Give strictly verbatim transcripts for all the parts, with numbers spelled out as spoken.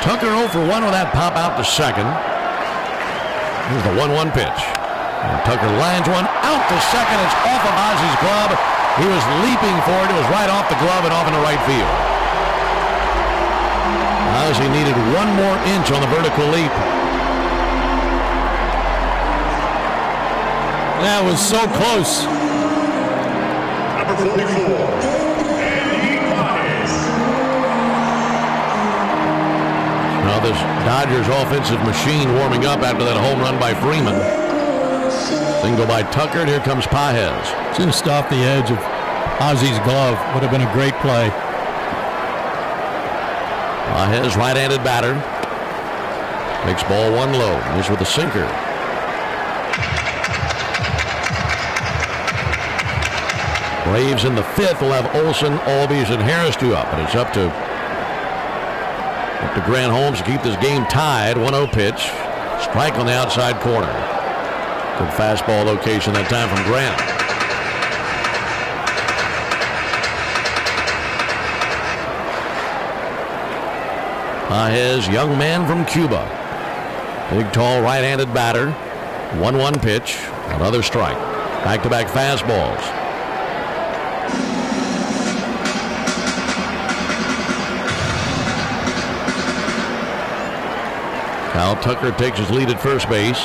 Tucker oh for one with that pop out to second. Here's the one one pitch. And Tucker lines one out to second. It's off of Ozzy's glove. He was leaping for it. It was right off the glove and off into right field. Ozzy needed one more inch on the vertical leap. That was so close. Number forty-four, Andy Paez. Now this Dodgers offensive machine warming up after that home run by Freeman. Single by Tucker, and here comes Paez. Just off the edge of Ozzy's glove. Would have been a great play. Paez, right-handed batter. Takes ball one low. He's with a sinker. Braves in the fifth will have Olson, Albies, and Harris due up, and it's up to up to Grant Holmes to keep this game tied. one oh pitch. Strike on the outside corner. Good fastball location that time from Grant. Paez, young man from Cuba. Big, tall, right-handed batter. one one pitch. Another strike. Back-to-back fastballs. Kyle Tucker takes his lead at first base.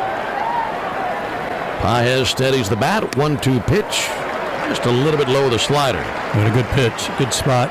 Paez steadies the bat. one two pitch. Just a little bit low the slider. What a good pitch. Good spot.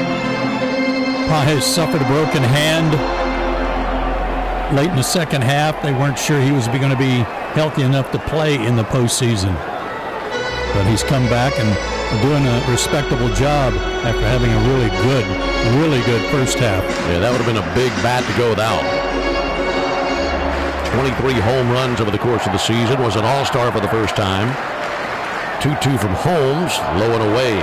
Paez suffered a broken hand late in the second half. They weren't sure he was going to be healthy enough to play in the postseason. But he's come back and doing a respectable job after having a really good, really good first half. Yeah, that would have been a big bat to go without. twenty-three home runs over the course of the season. Was an all-star for the first time. two two from Holmes, low and away.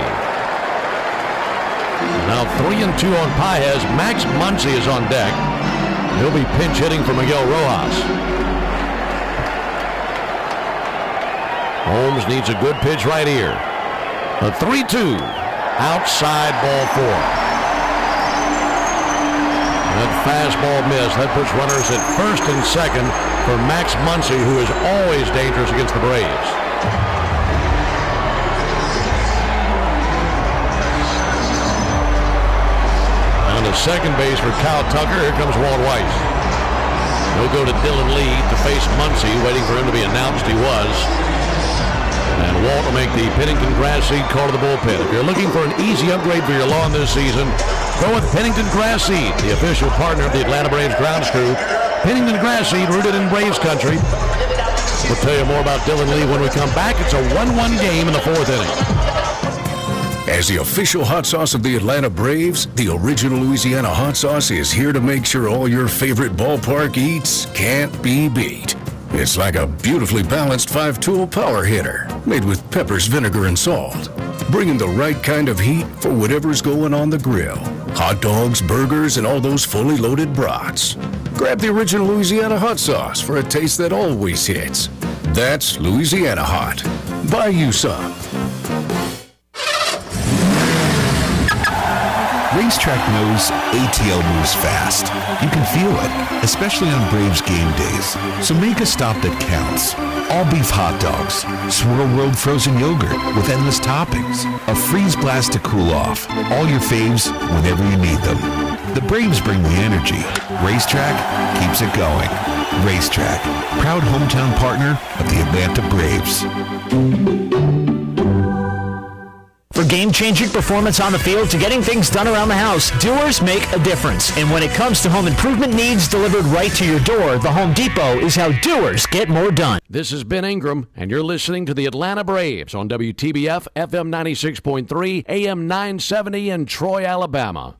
Now three and two on Paez. Max Muncy is on deck. He'll be pinch hitting for Miguel Rojas. Holmes needs a good pitch right here. A three two. Outside ball four. That fastball miss. That puts runners at first and second for Max Muncy, who is always dangerous against the Braves. On to second base for Kyle Tucker. Here comes Walt Weiss. He'll go to Dylan Lee to face Muncy, waiting for him to be announced. He was. And Walt will make the Pennington Grass Seed call to the bullpen. If you're looking for an easy upgrade for your lawn this season, go with Pennington Grass Seed, the official partner of the Atlanta Braves grounds crew. Pennington Grass Seed, rooted in Braves country. We'll tell you more about Dylan Lee when we come back. It's a one one game in the fourth inning. As the official hot sauce of the Atlanta Braves, the original Louisiana hot sauce is here to make sure all your favorite ballpark eats can't be beat. It's like a beautifully balanced five-tool power hitter made with peppers, vinegar, and salt, bringing the right kind of heat for whatever's going on the grill. Hot dogs, burgers, and all those fully loaded brats. Grab the original Louisiana hot sauce for a taste that always hits. That's Louisiana Hot. Buy you some. Racetrack knows A T L moves fast. You can feel it, especially on Braves game days. So make a stop that counts. All beef hot dogs, Swirl World frozen yogurt with endless toppings, a freeze blast to cool off. All your faves whenever you need them. The Braves bring the energy. Racetrack keeps it going. Racetrack, proud hometown partner of the Atlanta Braves. For game-changing performance on the field to getting things done around the house, doers make a difference. And when it comes to home improvement needs delivered right to your door, the Home Depot is how doers get more done. This is Ben Ingram, and you're listening to the Atlanta Braves on W T B F, F M ninety-six point three, A M nine seventy in Troy, Alabama.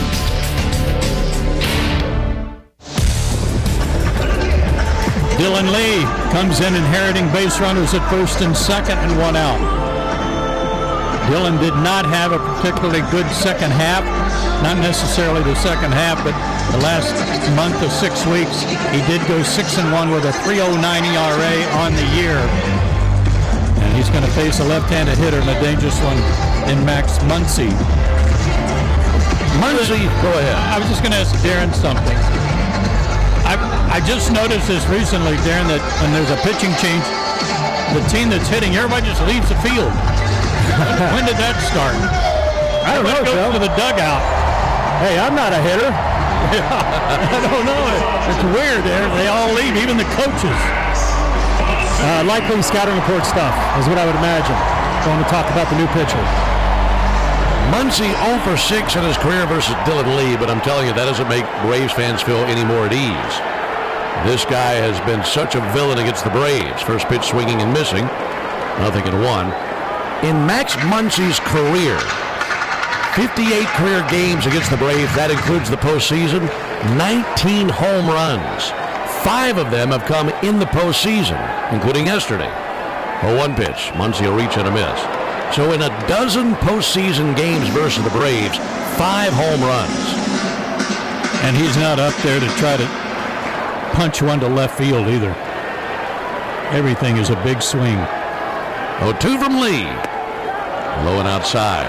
Dylan Lee comes in inheriting base runners at first and second and one out. Dylan did not have a particularly good second half. Not necessarily the second half, but the last month of six weeks, he did go six and one with a three oh nine E R A on the year. And he's going to face a left-handed hitter and a dangerous one in Max Muncy. Muncy, go ahead. I was just going to ask Darren something. I I just noticed this recently, Darren, that when there's a pitching change, the team that's hitting, everybody just leaves the field. When, when did that start? I don't know, Go Joe. to the dugout. Hey, I'm not a hitter. I don't know. It's weird there. They all leave, even the coaches. Uh, likely scouting report stuff is what I would imagine. Going to talk about the new pitcher. Muncy oh for six in his career versus Dylan Lee, but I'm telling you, that doesn't make Braves fans feel any more at ease. This guy has been such a villain against the Braves. First pitch swinging and missing. Nothing in one. In Max Muncy's career, fifty-eight career games against the Braves, that includes the postseason, nineteen home runs. Five of them have come in the postseason, including yesterday. A one pitch, Muncy will reach and a miss. So in a dozen postseason games versus the Braves, five home runs. And he's not up there to try to punch one to left field either. Everything is a big swing. oh two from Lee. Low and outside.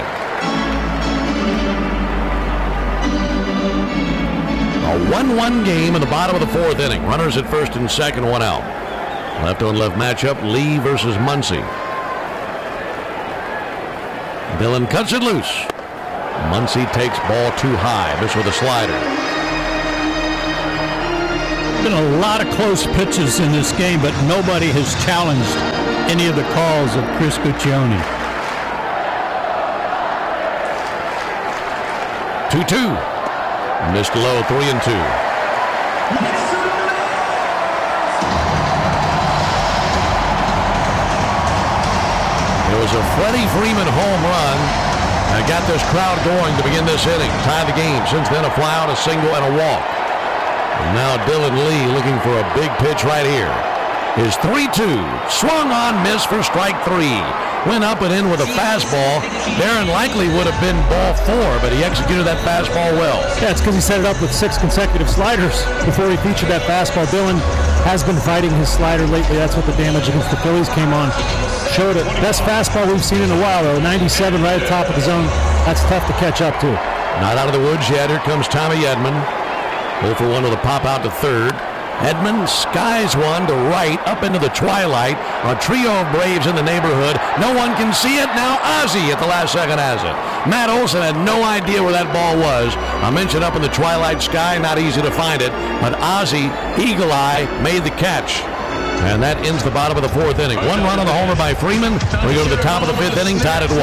A one one game in the bottom of the fourth inning. Runners at first and second, one out. Left on left matchup, Lee versus Muncy. Dillon cuts it loose. Muncy takes ball too high. This with a slider. Been a lot of close pitches in this game, but nobody has challenged any of the calls of Chris Guccione. two two. Missed low, three and two. It was a Freddie Freeman home run that got this crowd going to begin this inning. Tied the game. Since then, a fly out, a single, and a walk. And now Dylan Lee looking for a big pitch right here. His three two. Swung on, missed for strike three. Went up and in with a fastball. Darren likely would have been ball four, but he executed that fastball well. Yeah, it's because he set it up with six consecutive sliders before he featured that fastball. Dylan has been fighting his slider lately. That's what the damage against the Phillies came on. Showed it. Best fastball we've seen in a while, though. ninety-seven right at the top of the zone. That's tough to catch up to. Not out of the woods yet. Here comes Tommy Edman. oh for one with a pop out to third. Edman skies one to right up into the twilight. A trio of Braves in the neighborhood. No one can see it. Now Ozzie at the last second has it. Matt Olson had no idea where that ball was. I mentioned up in the twilight sky, not easy to find it. But Ozzie, eagle eye, made the catch. And that ends the bottom of the fourth inning. One run on the homer by Freeman. We go to the top of the fifth inning, tied at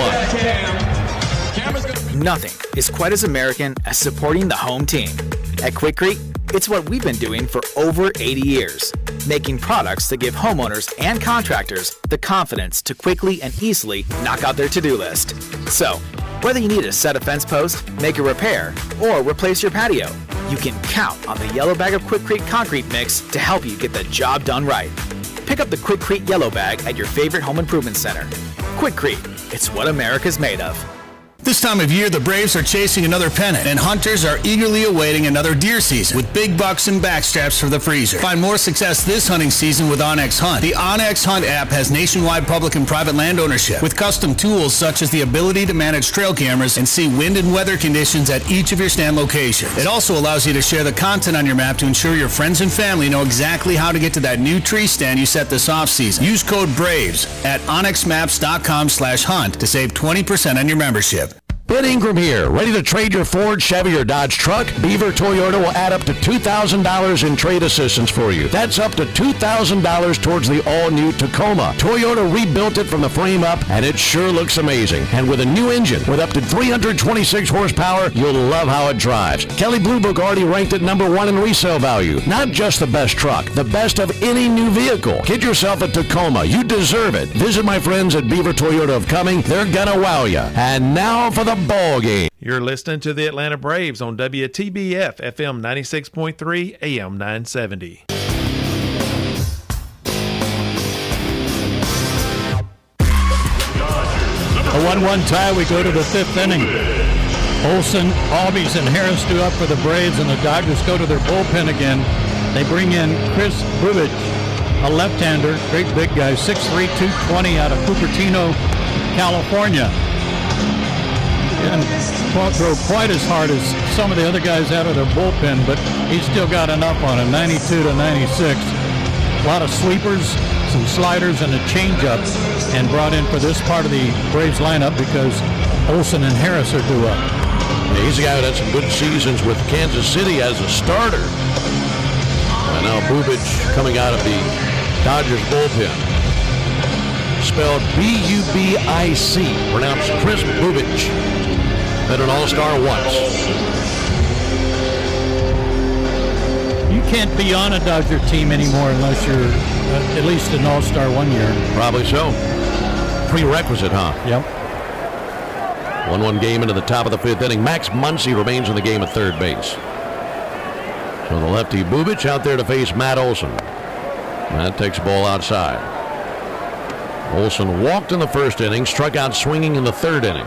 one. Nothing is quite as American as supporting the home team. At Quikrete, it's what we've been doing for over eighty years, making products that give homeowners and contractors the confidence to quickly and easily knock out their to-do list. So, whether you need a set a fence post, make a repair, or replace your patio, you can count on the yellow bag of Quikrete concrete mix to help you get the job done right. Pick up the Quikrete yellow bag at your favorite home improvement center. Quikrete, it's what America's made of. This time of year, the Braves are chasing another pennant, and hunters are eagerly awaiting another deer season with big bucks and backstraps for the freezer. Find more success this hunting season with onX Hunt. The onX Hunt app has nationwide public and private land ownership with custom tools such as the ability to manage trail cameras and see wind and weather conditions at each of your stand locations. It also allows you to share the content on your map to ensure your friends and family know exactly how to get to that new tree stand you set this off season. Use code BRAVES at onX maps dot com slash hunt to save twenty percent on your membership. Ben Ingram here. Ready to trade your Ford, Chevy, or Dodge truck? Beaver Toyota will add up to two thousand dollars in trade assistance for you. That's up to two thousand dollars towards the all-new Tacoma. Toyota rebuilt it from the frame up, and it sure looks amazing. And with a new engine with up to three hundred twenty-six horsepower, you'll love how it drives. Kelley Blue Book already ranked it number one in resale value. Not just the best truck, the best of any new vehicle. Get yourself a Tacoma. You deserve it. Visit my friends at Beaver Toyota of Cumming. They're gonna wow you. And now for the ball game. You're listening to the Atlanta Braves on W T B F F M ninety-six point three A M nine seventy. A one one tie, we go to the fifth inning. Olson, Albies, and Harris do up for the Braves, and the Dodgers go to their bullpen again. They bring in Chris Bubic, a left-hander, great big guy, six three, two twenty out of Cupertino, California. and won't throw quite as hard as some of the other guys out of their bullpen, but he's still got enough on him, ninety-two to ninety-six. A lot of sweepers, some sliders, and a changeup, and brought in for this part of the Braves lineup because Olson and Harris are due up. Yeah, he's a guy who had some good seasons with Kansas City as a starter. And now Bubic coming out of the Dodgers bullpen. Spelled B U B I C, pronounced Chris Bubic. Been an all-star once. You can't be on a Dodger team anymore unless you're uh, at least an all-star one year. Probably so. Prerequisite, huh? Yep. one one game into the top of the fifth inning. Max Muncy remains in the game at third base. So the lefty Bubic out there to face Matt Olson. Matt takes the ball outside. Olson walked in the first inning, struck out swinging in the third inning.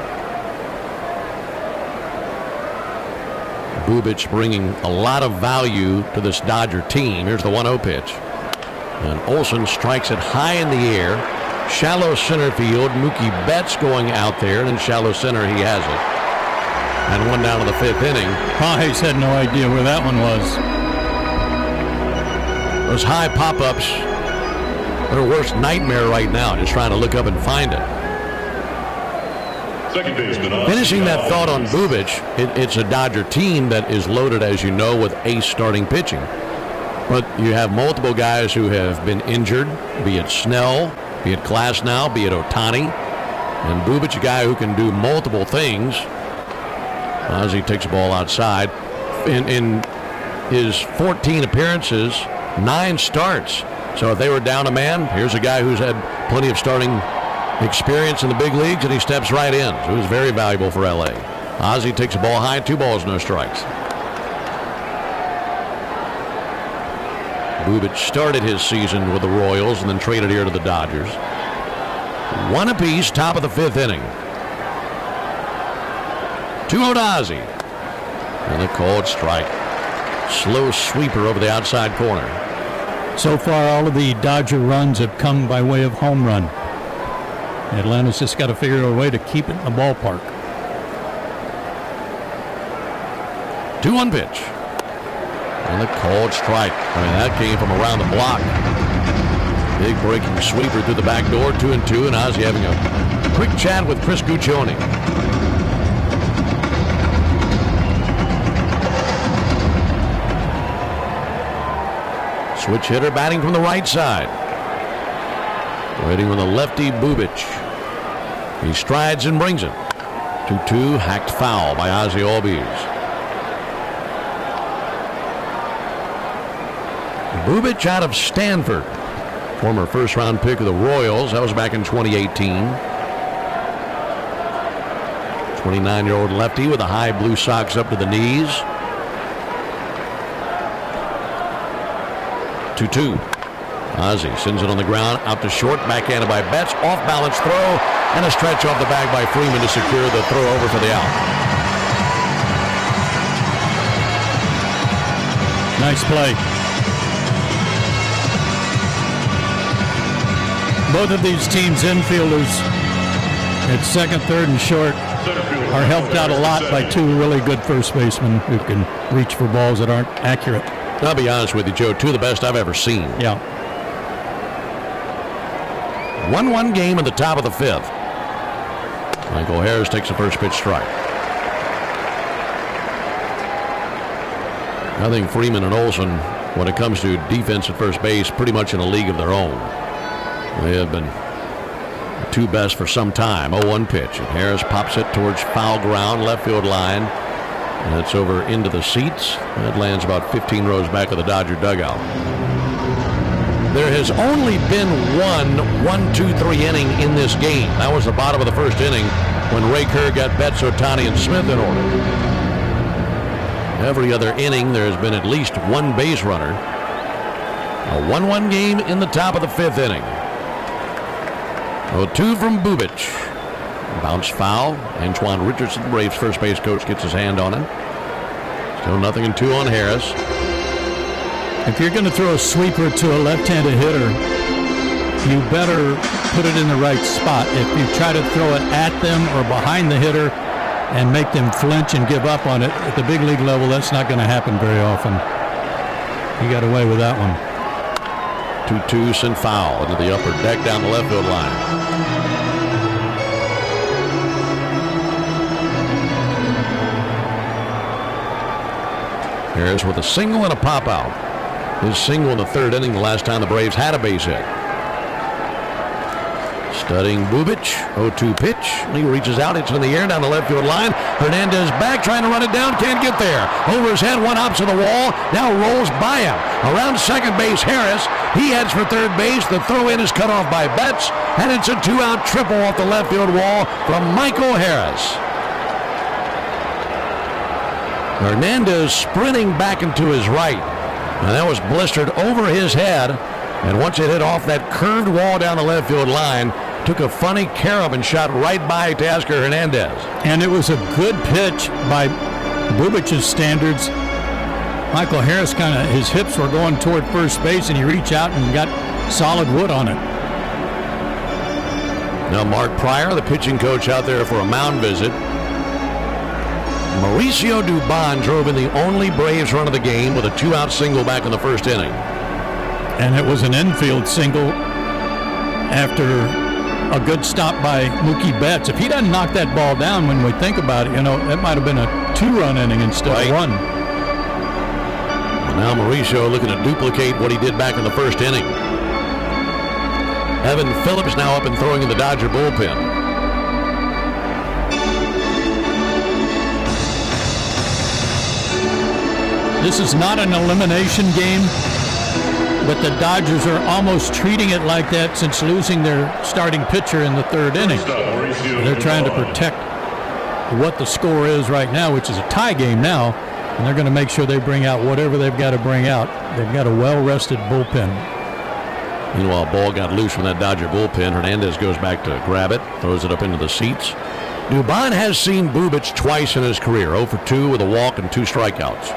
Bubic bringing a lot of value to this Dodger team. Here's the one oh pitch. And Olson strikes it high in the air. Shallow center field. Mookie Betts going out there, and in shallow center he has it. And one down to the fifth inning. Pages had no idea where that one was. Those high pop-ups, their worst nightmare right now, just trying to look up and find it. Second baseman. Finishing that thought on Bubic, it, it's a Dodger team that is loaded, as you know, with ace starting pitching. But you have multiple guys who have been injured, be it Snell, be it Glasnow, be it Ohtani. And Bubic, a guy who can do multiple things. As he takes the ball outside. In, in his fourteen appearances, nine starts. So if they were down a man, here's a guy who's had plenty of starting experience in the big leagues, and he steps right in. So he was very valuable for L A. Ozzie takes the ball high, two balls, no strikes. Bubic started his season with the Royals and then traded here to the Dodgers. One apiece, top of the fifth inning. two oh to Ozzie. And a called strike. Slow sweeper over the outside corner. So far, all of the Dodger runs have come by way of home run. Atlanta's just got to figure out a way to keep it in the ballpark. two one pitch. And a called strike. I mean, that came from around the block. Big breaking sweeper through the back door, two and two, and Ozzie having a quick chat with Chris Guccione. Switch hitter batting from the right side. Waiting on the lefty Bubic. He strides and brings it. two two, hacked foul by Ozzie Albies. Bubic out of Stanford. Former first round pick of the Royals. That was back in twenty eighteen. twenty-nine-year-old lefty with the high blue socks up to the knees. two two. Ozzie sends it on the ground, out to short, backhanded by Betts, off balance throw, and a stretch off the bag by Freeman to secure the throw over for the out. Nice play. Both of these teams' infielders at second, third, and short are helped out a lot by two really good first basemen who can reach for balls that aren't accurate. I'll be honest with you, Joe, two of the best I've ever seen. Yeah. one one game at the top of the fifth. Michael Harris takes a first pitch strike. I think Freeman and Olson, when it comes to defense at first base, pretty much in a league of their own. They have been the two best for some time. oh one pitch, and Harris pops it towards foul ground, left field line. And it's over into the seats. That lands about fifteen rows back of the Dodger dugout. There has only been one one two three inning in this game. That was the bottom of the first inning when Ray Kerr got Betts, Ohtani, and Smith in order. Every other inning, there's been at least one base runner. A one one game in the top of the fifth inning. oh two from Bubic. Bounce foul. Antoine Richardson, Braves first base coach, gets his hand on it. Still nothing and two on Harris. If you're going to throw a sweeper to a left-handed hitter, you better put it in the right spot. If you try to throw it at them or behind the hitter, and make them flinch and give up on it. At the big league level, that's not going to happen very often. He got away with that one. two two and foul into the upper deck down the left field line. Harris with a single and a pop out. His single in the third inning the last time the Braves had a base hit. Studying Bubic, oh two pitch. He reaches out, it's in the air down the left field line. Hernandez back, trying to run it down, can't get there. Over his head, one hops to the wall, now rolls by him. Around second base, Harris. He heads for third base. The throw in is cut off by Betts, and it's a two-out triple off the left field wall from Michael Harris. Hernandez sprinting back into his right, and that was blistered over his head, and once it hit off that curved wall down the left field line, took a funny carob and shot right by Teoscar Hernandez. And it was a good pitch by Bubic's standards. Michael Harris kind of, his hips were going toward first base, and he reached out and got solid wood on it. Now Mark Pryor, the pitching coach, out there for a mound visit. Mauricio Dubon drove in the only Braves run of the game with a two-out single back in the first inning. And it was an infield single after a good stop by Mookie Betts. If he doesn't knock that ball down, when we think about it, you know, that might have been a two-run inning instead right. of one. Well, now Mauricio looking to duplicate what he did back in the first inning. Evan Phillips now up and throwing in the Dodger bullpen. This is not an elimination game, but the Dodgers are almost treating it like that since losing their starting pitcher in the third inning. They're trying to protect what the score is right now, which is a tie game now, and they're going to make sure they bring out whatever they've got to bring out. They've got a well-rested bullpen. Meanwhile, ball got loose from that Dodger bullpen. Hernandez goes back to grab it, throws it up into the seats. Dubon has seen Bubic twice in his career, oh for two with a walk and two strikeouts.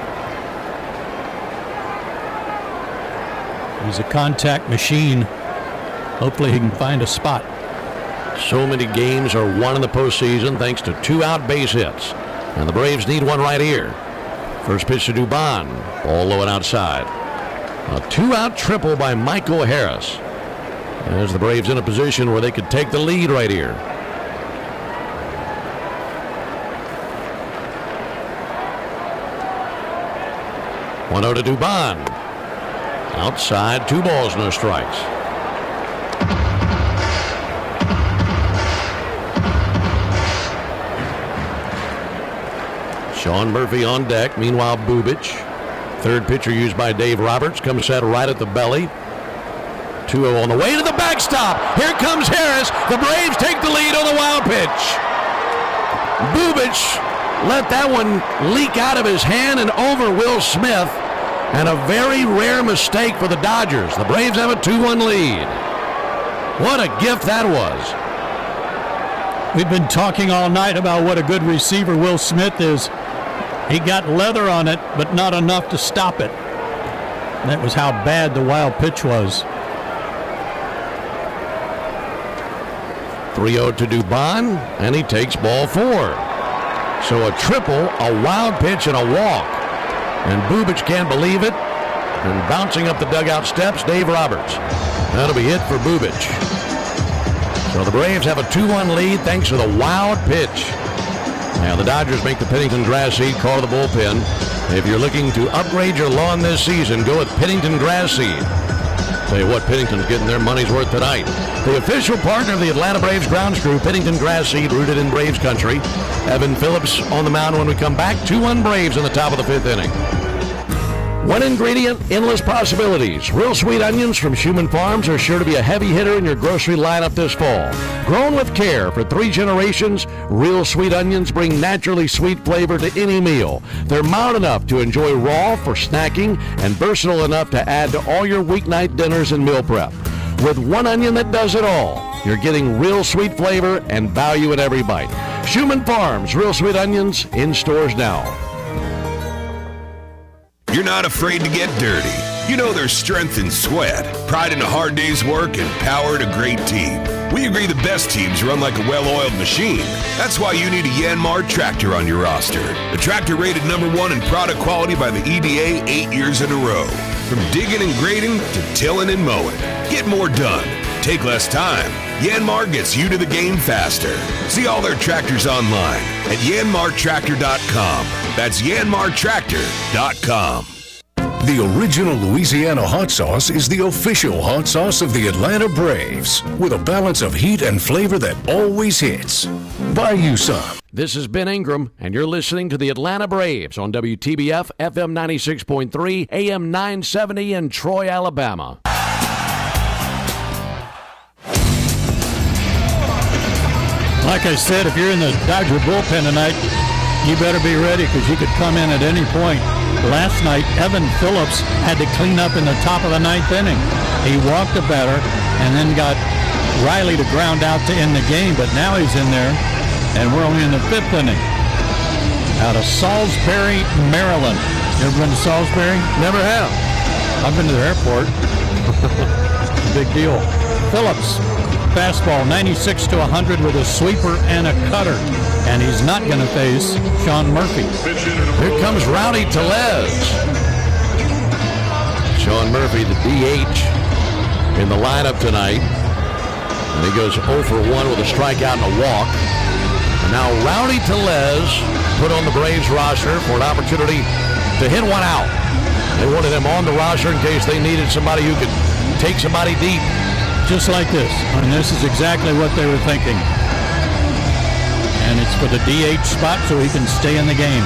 He's a contact machine. Hopefully he can find a spot. So many games are won in the postseason thanks to two out base hits. And the Braves need one right here. First pitch to Dubon. Ball low and outside. A two-out triple by Michael Harris. As the Braves in a position where they could take the lead right here. one oh to Dubon. Outside, two balls, no strikes. Sean Murphy on deck. Meanwhile, Bubic, third pitcher used by Dave Roberts, comes set right at the belly. two oh on the way to the backstop. Here comes Harris. The Braves take the lead on the wild pitch. Bubic let that one leak out of his hand and over Will Smith. And a very rare mistake for the Dodgers. The Braves have a two one lead. What a gift that was. We've been talking all night about what a good receiver Will Smith is. He got leather on it, but not enough to stop it. And that was how bad the wild pitch was. three oh to Dubon, and he takes ball four. So a triple, a wild pitch, and a walk. And Bubic can't believe it. And bouncing up the dugout steps, Dave Roberts. That'll be it for Bubic. So the Braves have a two one lead thanks to the wild pitch. Now the Dodgers make the Pennington grass seed, call the bullpen. If you're looking to upgrade your lawn this season, go with Pennington grass seed. Tell you what, Pennington's getting their money's worth tonight. The official partner of the Atlanta Braves grounds crew, Pennington grass seed, rooted in Braves country. Evan Phillips on the mound when we come back. two one Braves in the top of the fifth inning. One ingredient, endless possibilities. Real sweet onions from Schumann Farms are sure to be a heavy hitter in your grocery lineup this fall. Grown with care for three generations, real sweet onions bring naturally sweet flavor to any meal. They're mild enough to enjoy raw for snacking and versatile enough to add to all your weeknight dinners and meal prep. With one onion that does it all, you're getting real sweet flavor and value in every bite. Schumann Farms, real sweet onions, in stores now. You're not afraid to get dirty. You know there's strength in sweat, pride in a hard day's work, and power in a great team. We agree the best teams run like a well-oiled machine. That's why you need a Yanmar tractor on your roster. The tractor rated number one in product quality by the E D A eight years in a row. From digging and grading to tilling and mowing. Get more done. Take less time. Yanmar gets you to the game faster. See all their tractors online at yanmar tractor dot com. That's yanmar tractor dot com. The original Louisiana hot sauce is the official hot sauce of the Atlanta Braves, with a balance of heat and flavor that always hits. Buy you some. This is Ben Ingram, and you're listening to the Atlanta Braves on W T B F, F M ninety-six point three, A M nine seventy in Troy, Alabama. Like I said, if you're in the Dodger bullpen tonight, you better be ready because you could come in at any point. Last night, Evan Phillips had to clean up in the top of the ninth inning. He walked a batter and then got Riley to ground out to end the game, but now he's in there, and we're only in the fifth inning. Out of Salisbury, Maryland. You ever been to Salisbury? Never have. I've been to the airport. Big deal. Phillips, fastball ninety-six to one hundred with a sweeper and a cutter. And he's not going to face Sean Murphy. Here comes Rowdy Tellez. Sean Murphy, the D H, in the lineup tonight. And he goes oh for one with a strikeout and a walk. And now Rowdy Tellez put on the Braves roster for an opportunity to hit one out. They wanted him on the roster in case they needed somebody who could take somebody deep. Just like this. And this is exactly what they were thinking. And it's for the D H spot so he can stay in the game.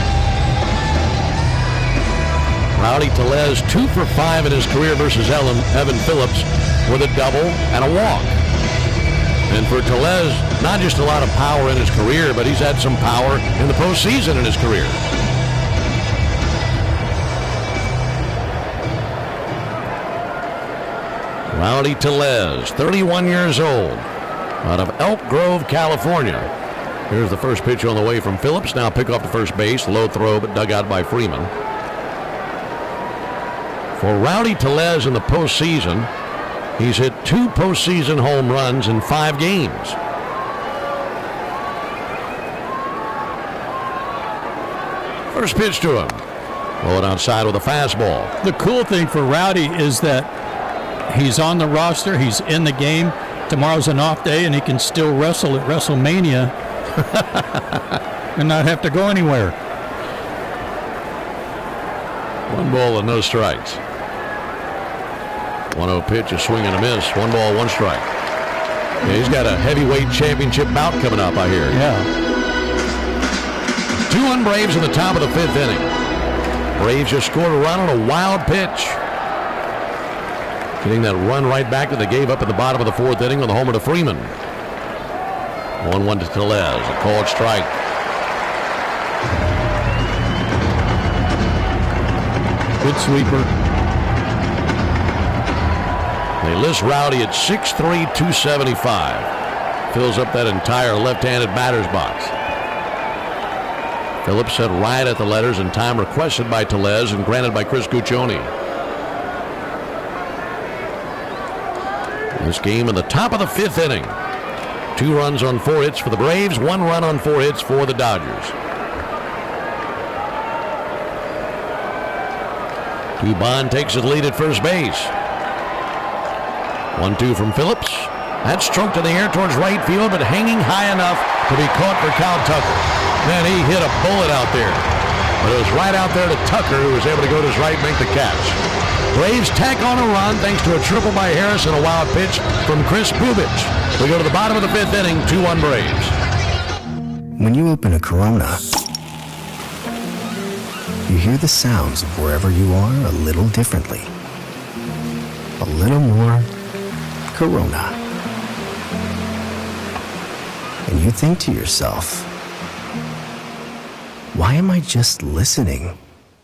Rowdy Tellez, two for five in his career versus Ellen, Evan Phillips with a double and a walk. And for Tellez, not just a lot of power in his career, but he's had some power in the postseason in his career. Rowdy Tellez, thirty-one years old, out of Elk Grove, California. Here's the first pitch on the way from Phillips. Now pick off the first base. Low throw, but dug out by Freeman. For Rowdy Tellez in the postseason, he's hit two postseason home runs in five games. First pitch to him. Going outside with a fastball. The cool thing for Rowdy is that he's on the roster. He's in the game. Tomorrow's an off day, and he can still wrestle at WrestleMania and not have to go anywhere. One ball and no strikes. one oh pitch, a swing and a miss. One ball, one strike. Yeah, he's got a heavyweight championship bout coming up, I hear. Yeah. two one Braves in the top of the fifth inning. Braves just scored a run on a wild pitch. Getting that run right back that they gave up in the bottom of the fourth inning on the homer to Freeman. one one to Tellez, a called strike. Good sweeper. They list Rowdy at six three, two seventy-five. Fills up that entire left-handed batter's box. Phillips set right at the letters in time requested by Tellez and granted by Chris Guccione. This game in the top of the fifth inning. Two runs on four hits for the Braves, one run on four hits for the Dodgers. Dubon takes his lead at first base. one two from Phillips. That's stroked in the air towards right field, but hanging high enough to be caught for Cal Tucker. Man, he hit a bullet out there. But it was right out there to Tucker, who was able to go to his right and make the catch. Braves tack on a run thanks to a triple by Harris and a wild pitch from Chris Bubich. We go to the bottom of the fifth inning, two one Braves. When you open a Corona, you hear the sounds of wherever you are a little differently. A little more Corona. And you think to yourself, why am I just listening?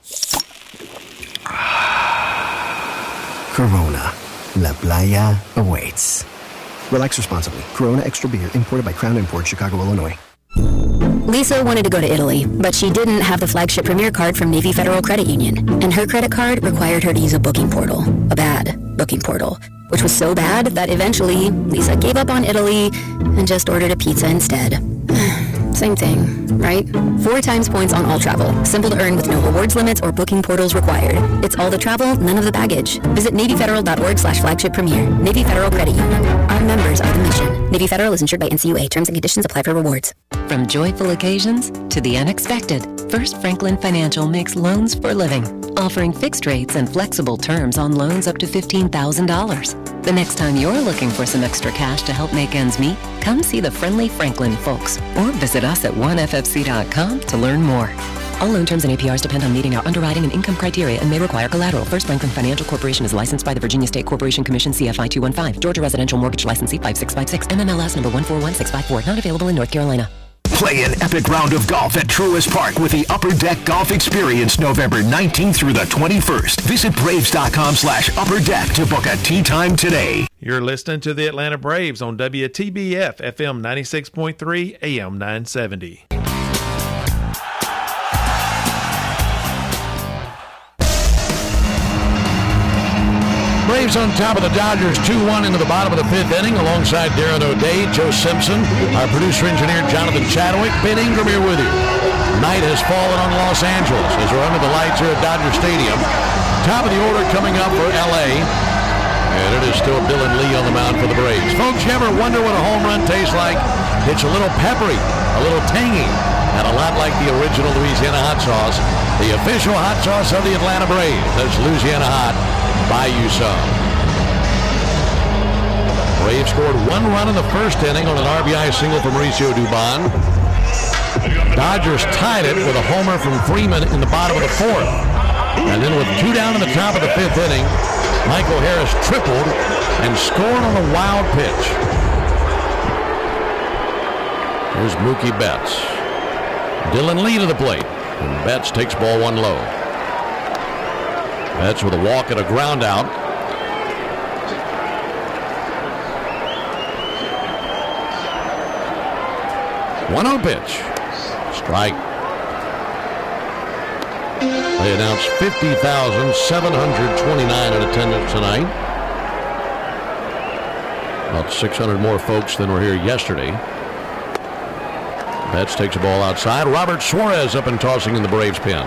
Corona. La Playa awaits. Relax responsibly. Corona Extra Beer, imported by Crown Imports, Chicago, Illinois. Lisa wanted to go to Italy, but she didn't have the flagship Premier card from Navy Federal Credit Union, and her credit card required her to use a booking portal, a bad booking portal, which was so bad that eventually Lisa gave up on Italy and just ordered a pizza instead. Same thing, right? Four times points on all travel. Simple to earn with no rewards limits or booking portals required. It's all the travel, none of the baggage. Visit NavyFederal.org slash flagship premier. Navy Federal Credit Union. Our members are the mission. Navy Federal is insured by N C U A. Terms and conditions apply for rewards. From joyful occasions to the unexpected, First Franklin Financial makes loans for living, offering fixed rates and flexible terms on loans up to fifteen thousand dollars. The next time you're looking for some extra cash to help make ends meet, come see the friendly Franklin folks or visit us at one f f c dot com to learn more. All loan terms and A P Rs depend on meeting our underwriting and income criteria and may require collateral. First Franklin Financial Corporation is licensed by the Virginia State Corporation Commission C F I two one five, Georgia Residential Mortgage Licensee five six five six, M M L S number one four one six five four, not available in North Carolina. Play an epic round of golf at Truist Park with the Upper Deck Golf Experience November nineteenth through the twenty-first. Visit Braves.com slash Upper Deck to book a tee time today. You're listening to the Atlanta Braves on W T B F F M ninety-six point three A M nine seventy. Braves on top of the Dodgers two one into the bottom of the fifth inning alongside Darren O'Day, Joe Simpson, our producer-engineer Jonathan Chadwick, Ben Ingram here with you. Night has fallen on Los Angeles as we're under the lights here at Dodger Stadium. Top of the order coming up for L A, and it is still Dylan Lee on the mound for the Braves. Folks, you ever wonder what a home run tastes like? It's a little peppery, a little tangy, and a lot like the original Louisiana hot sauce, the official hot sauce of the Atlanta Braves. That's Louisiana Hot. Buy you some. Braves scored one run in the first inning on an R B I single from Mauricio Dubon. Dodgers tied it with a homer from Freeman in the bottom of the fourth. And then with two down in the top of the fifth inning, Michael Harris tripled and scored on a wild pitch. Here's Mookie Betts. Dylan Lee to the plate. And Betts takes ball one low. Betts with a walk and a ground out. one oh pitch. Strike. They announced fifty thousand seven hundred twenty-nine in attendance tonight. About six hundred more folks than were here yesterday. Betts takes a ball outside. Robert Suarez up and tossing in the Braves pen.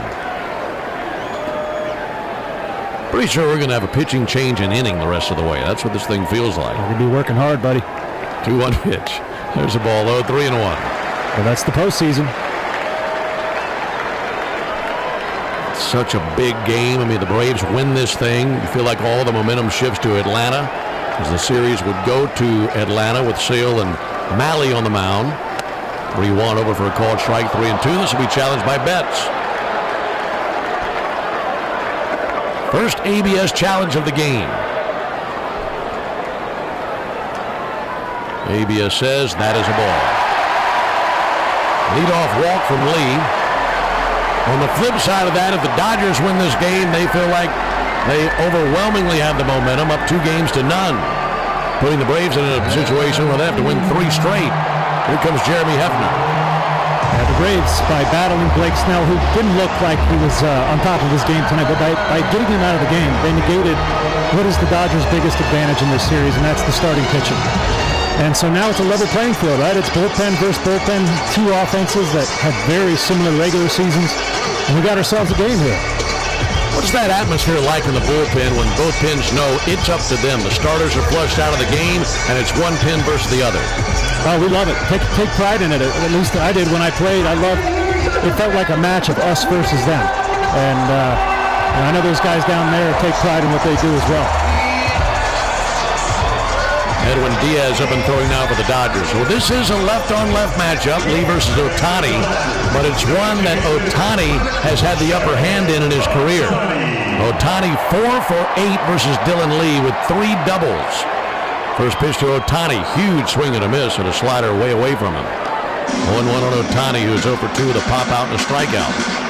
Pretty sure we're going to have a pitching change in inning the rest of the way. That's what this thing feels like. You're going to be working hard, buddy. two one pitch. There's a ball low, three and one. Well, that's the postseason. It's such a big game. I mean, the Braves win this thing. You feel like all the momentum shifts to Atlanta as the series would go to Atlanta with Sale and Malley on the mound. three one over for a called strike, three and two. This will be challenged by Betts. First A B S challenge of the game. A B S says that is a ball. Leadoff walk from Lee. On the flip side of that, if the Dodgers win this game, they feel like they overwhelmingly have the momentum, up two games to none, putting the Braves in a situation where they have to win three straight. Here comes Jeremy Hefner. Yeah, the Braves, by battling Blake Snell, who didn't look like he was uh, on top of his game tonight, but by, by getting him out of the game, they negated what is the Dodgers' biggest advantage in this series, and that's the starting pitching. And so now it's a level playing field, right? It's bullpen versus bullpen, two offenses that had very similar regular seasons, and we got ourselves a game here. What's that atmosphere like in the bullpen when both pins know it's up to them? The starters are flushed out of the game, and it's one pin versus the other. Oh, we love it. Take take pride in it. At least I did when I played. I loved. It felt like a match of us versus them, and, uh, and I know those guys down there take pride in what they do as well. Edwin Diaz up and throwing now for the Dodgers. Well, this is a left-on-left matchup, Lee versus Ohtani, but it's one that Ohtani has had the upper hand in in his career. Ohtani four for eight versus Dylan Lee with three doubles. First pitch to Ohtani, huge swing and a miss, and a slider way away from him. one one on Ohtani, who's oh for two with a pop out and a strikeout.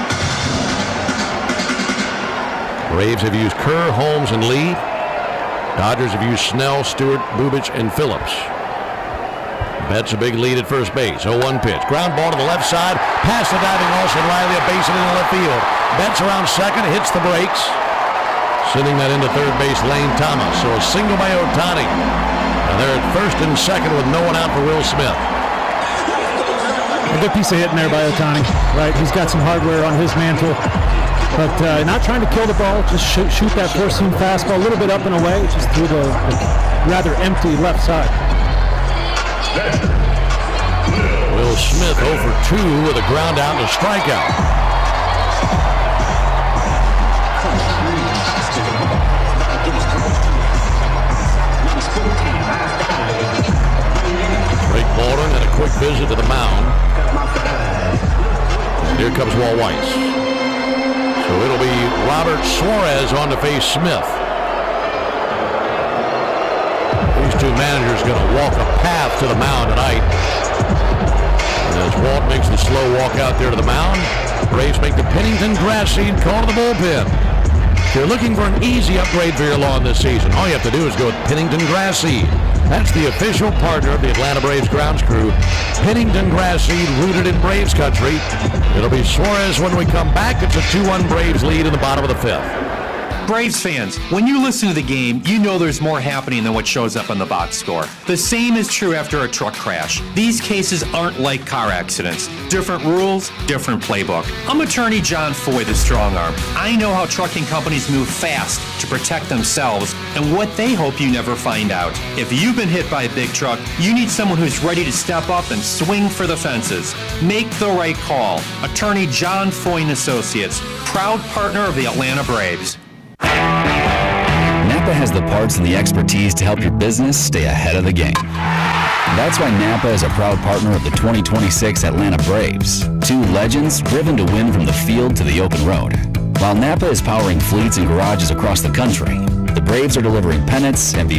Braves have used Kerr, Holmes, and Lee. Dodgers have used Snell, Stewart, Bubich, and Phillips. Betts a big lead at first base. oh one pitch. Ground ball to the left side. Past the diving Austin Riley. A base hit into left field. Betts around second. Hits the brakes. Sending that into third base, Lane Thomas. So a single by Ohtani. And they're at first and second with no one out for Will Smith. A good piece of hitting there by Ohtani. Right, he's got some hardware on his mantle. But uh, not trying to kill the ball, just shoot, shoot that four-seam fastball a little bit up and away, just through the, the rather empty left side. Will Smith oh for two with a ground out and a strikeout. Drake Baldwin had a quick visit to the mound. And here comes Walt Weiss. So it'll be Robert Suarez on to face Smith. These two managers going to walk a path to the mound tonight. And as Walt makes the slow walk out there to the mound, Braves make the Pennington grass seed call to the bullpen. If you're looking for an easy upgrade for your lawn this season, all you have to do is go with Pennington Grass Seed. That's the official partner of the Atlanta Braves grounds crew. Pennington Grass Seed, rooted in Braves country. It'll be Suarez when we come back. It's a two one Braves lead in the bottom of the fifth. Braves fans, when you listen to the game, you know there's more happening than what shows up on the box score. The same is true after a truck crash. These cases aren't like car accidents. Different rules, different playbook. I'm attorney John Foy, the strong arm. I know how trucking companies move fast to protect themselves and what they hope you never find out. If you've been hit by a big truck, you need someone who's ready to step up and swing for the fences. Make the right call. Attorney John Foy and Associates, proud partner of the Atlanta Braves. Napa has the parts and the expertise to help your business stay ahead of the game. That's why Napa is a proud partner of the twenty twenty-six Atlanta Braves, two legends driven to win from the field to the open road. While Napa is powering fleets and garages across the country, the Braves are delivering pennants, M V